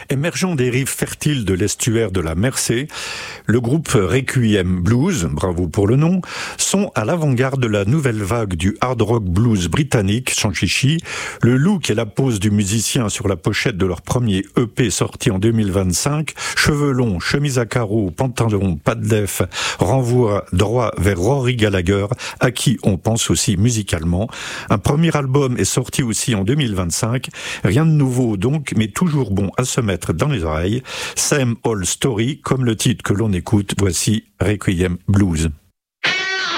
Émergeant des rives fertiles de l'estuaire de la Mersey, le groupe Requiem Blues, bravo pour le nom, sont à l'avant-garde de la nouvelle vague du hard rock blues britannique, sans chichi. Le look et la pose du musicien sur la pochette de leur premier EP sorti en 2025, cheveux longs, chemise à carreaux, pantalon, pas de def, renvoie droit vers Rory Gallagher, à qui on pense aussi musicalement. Un premier album est sorti aussi en 2025. Rien de nouveau donc, mais toujours bon à se mettre dans les oreilles. Same Old Story, comme le titre que l'on écoute, voici Requiem Blues.